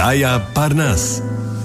oddaja Parnas.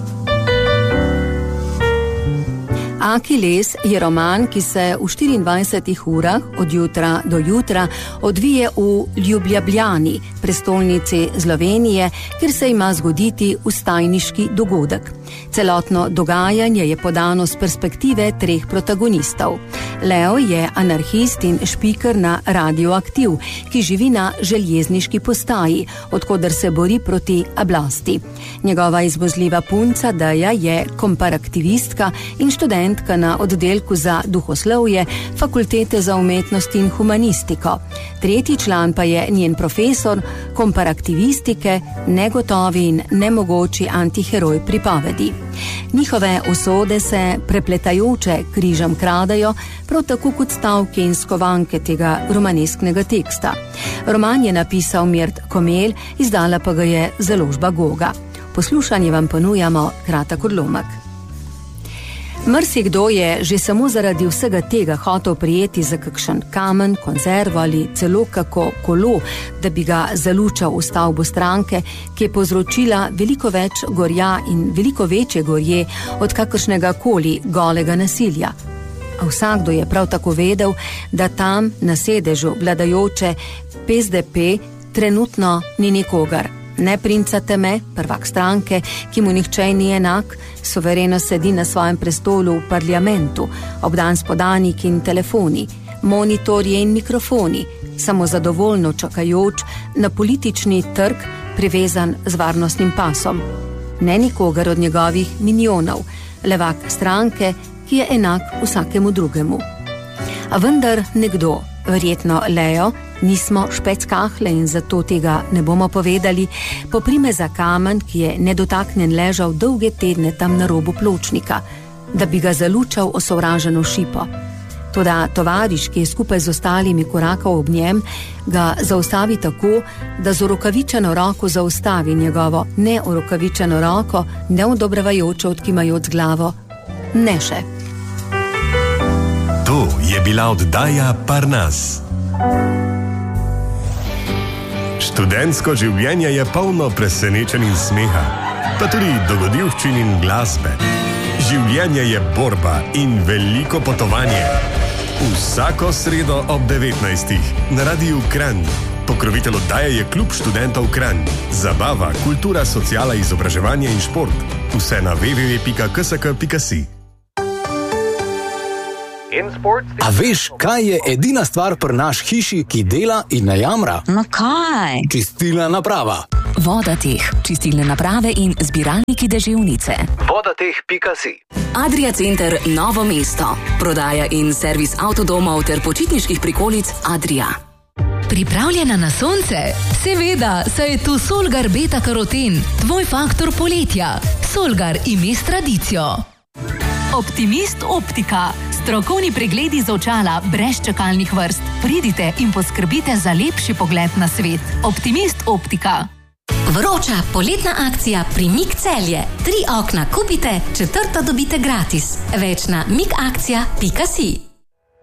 Akiles je roman, ki se v 24 urah od jutra do jutra odvije v Ljubljani, prestolnici Slovenije, kjer se ima zgoditi vstajniški dogodek. Celotno dogajanje je podano z perspektive 3 protagonistov. Leo je anarhist in špiker na Radioaktiv, ki živi na železniški postaji, odkoder se bori proti oblasti. Njegova izvozljiva punca Deja je komparaktivistka in študentka na oddelku za duhoslovje Fakultete za umetnost in humanistiko. Tretji član pa je njen profesor komparaktivistike, negotovi in nemogoči antiheroj pripovedi. Njihove usode se prepletajoče križem kradajo, prav tako kot stavke in skovanke tega romanesknega teksta. Roman je napisal Mirt Komel, izdala pa ga je založba Goga. Poslušanje vam ponujamo kratek odlomek. Marsikdo je že samo zaradi vsega tega hotel prijeti za kakšen kamen, konzervo ali celo kako kolo, da bi ga zalučal v stavbo stranke, ki je povzročila veliko več gorja in veliko večje gorje od kakršnega koli golega nasilja. A vsakdo je prav tako vedel, da tam na sedežu vladajoče PSDP trenutno ni nikogar. Ne princa Teme, prvak stranke, ki mu nihče ni enak, suvereno sedi na svojem prestolu v parlamentu, obdan s podaniki in telefoni, monitorji in mikrofoni, samo zadovoljno čakajoč na politični trg, privezan z varnostnim pasom. Ne nikogar od njegovih minionov, levak stranke, ki je enak vsakemu drugemu. A vendar nekdo, verjetno Leo, nismo špeckahle in zato tega ne bomo povedali, poprime za kamen, ki je nedotaknjen ležal dolge tedne tam na robu pločnika, da bi ga zalučal osovraženo šipo. Toda tovariš, ki je skupaj z ostalimi korakal ob njem, ga zaustavi tako, da z orokavičeno roko zaustavi njegovo neorokavičeno roko, neodobravajoče odkimajoč glavo. Ne še. To je bila oddaja Parnas. Študentsko življenje je polno presenečenj in smeha, pa tudi dogodivščin in glasbe. Življenje je borba in veliko potovanje. Vsako sredo ob 19. na Radiu Kranj. Pokrovitelj oddaje je Klub študentov Kranj. Zabava, kultura, sociala, izobraževanje in šport. Vse na www.ksk.si. A veš, kaj je edina stvar pri naš hiši, ki dela in ne jamra? No kaj? Čistilna naprava. Vodateh, čistilne naprave in zbiralniki deževnice. Vodateh.si. Adria Center Novo mesto. Prodaja in servis avtodomov ter počitniških prikolic Adria. Pripravljena na sonce? Seveda, saj je tu Solgar Beta Karoten, tvoj faktor poletja. Solgar ime s tradicijo. Optimist Optika. Strokovni pregledi z očala brez čakalnih vrst. Pridite in poskrbite za lepši pogled na svet. Optimist Optika. Vroča poletna akcija pri MIG Celje. 3 okna kupite, 4. dobite gratis. Več na migakcija.si.